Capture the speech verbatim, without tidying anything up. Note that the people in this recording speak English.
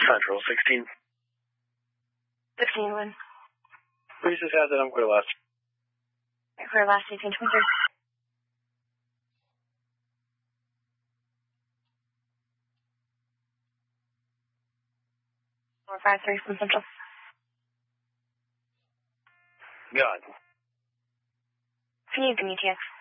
Central, sixteen. sixteen, when? Please just have that on clear last. Clear last, eighteen twenty-three. four five three from Central. God. Can you give me T X?